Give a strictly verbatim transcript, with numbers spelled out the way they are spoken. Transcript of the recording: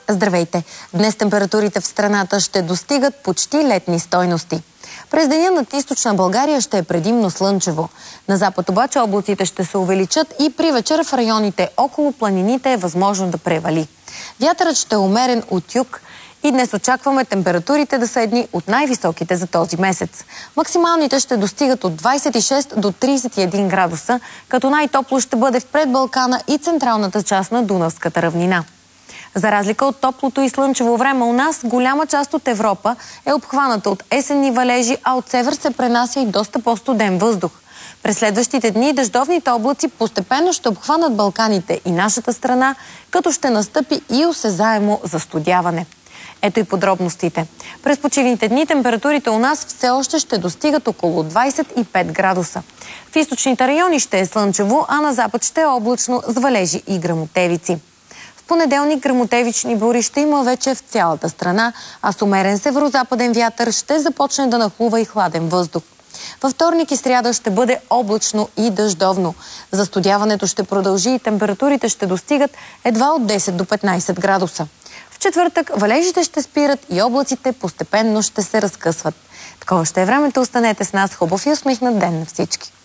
Здравейте! Днес температурите в страната ще достигат почти летни стойности. През деня над източна България ще е предимно слънчево. На запад обаче облаците ще се увеличат и при вечер в районите около планините е възможно да превали. Вятърът ще е умерен от юг и днес очакваме температурите да са едни от най-високите за този месец. Максималните ще достигат от двадесет и шест до тридесет и един градуса, като най-топло ще бъде в предбалкана и централната част на Дунавската равнина. За разлика от топлото и слънчево време у нас, голяма част от Европа е обхваната от есенни валежи, а от север се пренася и доста по-студен въздух. През следващите дни дъждовните облаци постепенно ще обхванат Балканите и нашата страна, като ще настъпи и осезаемо застудяване. Ето и подробностите. През почивните дни температурите у нас все още ще достигат около двадесет и пет градуса. В източните райони ще е слънчево, а на запад ще е облачно с валежи и гръмотевици. В понеделник гръмотевични бури ще има вече в цялата страна, а с умерен северозападен вятър ще започне да нахлува и хладен въздух. Във вторник и сряда ще бъде облачно и дъждовно. Застудяването ще продължи и температурите ще достигат едва от десет до петнадесет градуса. В четвъртък валежите ще спират и облаците постепенно ще се разкъсват. Такова ще е времето. Останете с нас. Хубав и усмихнат ден на всички!